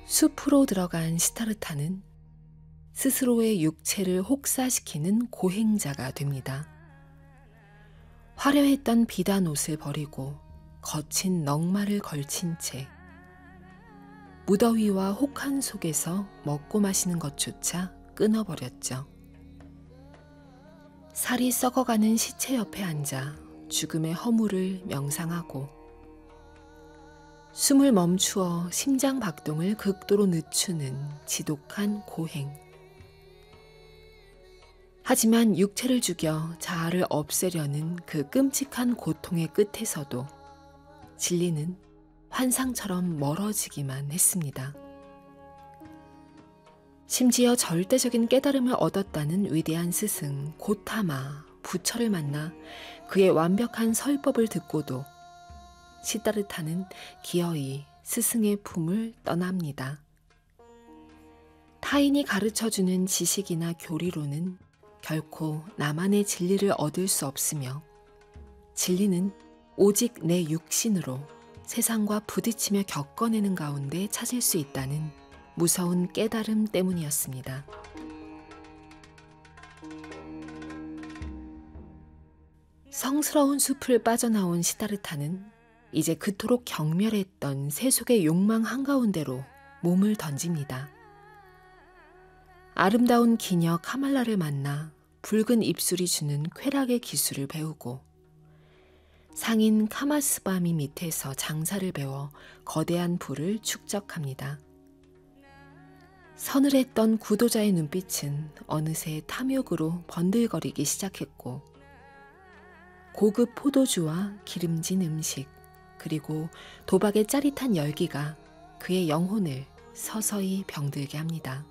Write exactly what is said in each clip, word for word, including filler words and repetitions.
숲으로 들어간 시타르타는 스스로의 육체를 혹사시키는 고행자가 됩니다. 화려했던 비단 옷을 버리고 거친 넝마를 걸친 채 무더위와 혹한 속에서 먹고 마시는 것조차 끊어버렸죠. 살이 썩어가는 시체 옆에 앉아 죽음의 허물을 명상하고 숨을 멈추어 심장 박동을 극도로 늦추는 지독한 고행. 하지만 육체를 죽여 자아를 없애려는 그 끔찍한 고통의 끝에서도 진리는 환상처럼 멀어지기만 했습니다. 심지어 절대적인 깨달음을 얻었다는 위대한 스승 고타마 부처를 만나 그의 완벽한 설법을 듣고도 시타르타는 기어이 스승의 품을 떠납니다. 타인이 가르쳐주는 지식이나 교리로는 결코 나만의 진리를 얻을 수 없으며 진리는 오직 내 육신으로 세상과 부딪히며 겪어내는 가운데 찾을 수 있다는 무서운 깨달음 때문이었습니다. 성스러운 숲을 빠져나온 시타르타는 이제 그토록 경멸했던 세속의 욕망 한가운데로 몸을 던집니다. 아름다운 기녀 카말라를 만나 붉은 입술이 주는 쾌락의 기술을 배우고 상인 카마스바미 밑에서 장사를 배워 거대한 부를 축적합니다. 서늘했던 구도자의 눈빛은 어느새 탐욕으로 번들거리기 시작했고 고급 포도주와 기름진 음식 그리고 도박의 짜릿한 열기가 그의 영혼을 서서히 병들게 합니다.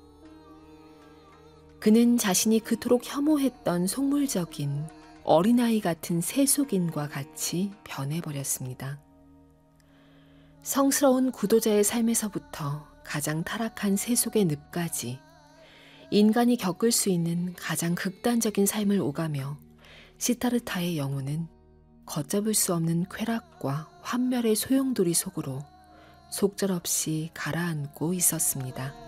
그는 자신이 그토록 혐오했던 속물적인 어린아이 같은 세속인과 같이 변해버렸습니다. 성스러운 구도자의 삶에서부터 가장 타락한 세속의 늪까지 인간이 겪을 수 있는 가장 극단적인 삶을 오가며 시타르타의 영혼은 걷잡을 수 없는 쾌락과 환멸의 소용돌이 속으로 속절없이 가라앉고 있었습니다.